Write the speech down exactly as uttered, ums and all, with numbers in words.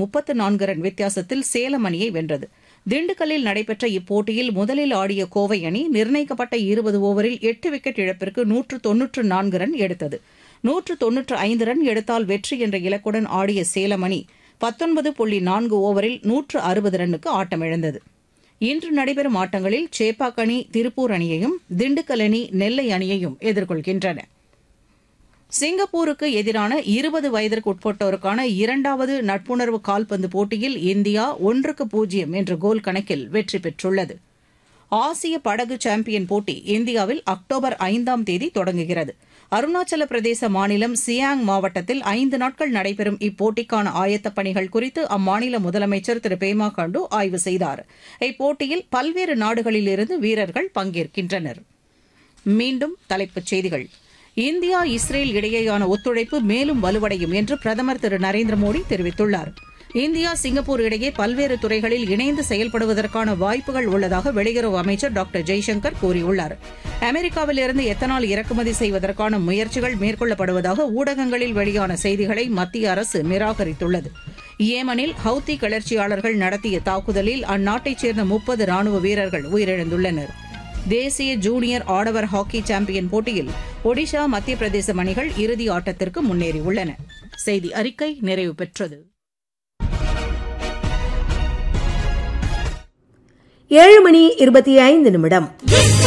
முப்பத்து நான்கு ரன் வித்தியாசத்தில் சேலம் அணியை வென்றது. திண்டுக்கல்லில் நடைபெற்ற இப்போட்டியில் முதலில் ஆடிய கோவை அணி நிர்ணயிக்கப்பட்ட இருபது ஓவரில் எட்டு விக்கெட் இழப்பிற்கு நூற்று தொன்னூற்று நான்கு ரன் எடுத்தது. நூற்று தொன்னூற்று ஐந்து ரன் எடுத்தால் வெற்றி என்ற இலக்குடன் ஆடிய சேலம் அணி பத்தொன்பது புள்ளி நான்கு ஓவரில் நூற்று அறுபது ரன்னுக்கு ஆட்டமிழந்தது. இன்று நடைபெறும் ஆட்டங்களில் சேப்பாக் அணி திருப்பூர் அணியையும் திண்டுக்கல் அணி நெல்லை அணியையும் எதிர்கொள்கின்றன. சிங்கப்பூருக்கு எதிரான இருபது வயதிற்கு உட்பட்டோருக்கான இரண்டாவது நட்புணர்வு கால்பந்து போட்டியில் இந்தியா ஒன்றுக்கு பூஜ்ஜியம் என்ற கோல் கணக்கில் வெற்றி பெற்றுள்ளது. ஆசிய படகு சாம்பியன் போட்டி இந்தியாவில் அக்டோபர் ஐந்தாம் தேதி தொடங்குகிறது. அருணாச்சல பிரதேச மாநிலம் சியாங் மாவட்டத்தில் ஐந்து நாட்கள் நடைபெறும் இப்போட்டிக்கான ஆயத்தப் பணிகள் குறித்து அம்மாநில முதலமைச்சர் திரு பேமா காண்டு ஆய்வு செய்தார். இப்போட்டியில் பல்வேறு நாடுகளிலிருந்து வீரர்கள் பங்கேற்கின்றனர். மீண்டும் தலைப்புச் செய்திகள். இந்தியா இஸ்ரேல் இடையேயான ஒத்துழைப்பு மேலும் வலுவடையும் என்று பிரதமர் திரு நரேந்திர மோடி தெரிவித்துள்ளார். இந்தியா சிங்கப்பூர் இடையே பல்வேறு துறைகளில் இணைந்து செயல்படுவதற்கான வாய்ப்புகள் உள்ளதாக வெளியுறவு அமைச்சர் டாக்டர் ஜெய்சங்கர் கூறியுள்ளார். அமெரிக்காவிலிருந்து எத்தனால் இறக்குமதி செய்வதற்கான முயற்சிகள் மேற்கொள்ளப்படுவதாக ஊடகங்களில் வெளியான செய்திகளை மத்திய அரசு நிராகரித்துள்ளது. ஏமனில் ஹவுத்தி கிளர்ச்சியாளர்கள் நடத்திய தாக்குதலில் அந்நாட்டைச் சேர்ந்த முப்பது ராணுவ வீரர்கள் உயிரிழந்துள்ளனர். தேசிய ஜூனியர் ஆடவர் ஹாக்கி சாம்பியன் போட்டியில் ஒடிஷா மத்திய பிரதேசம் அணிகள் இறுதி ஆட்டத்திற்கு முன்னேறியுள்ளன. செய்தி அறிக்கை நிறைவு பெற்றது. ஏழு மணி இருபத்தி ஐந்து நிமிடம்.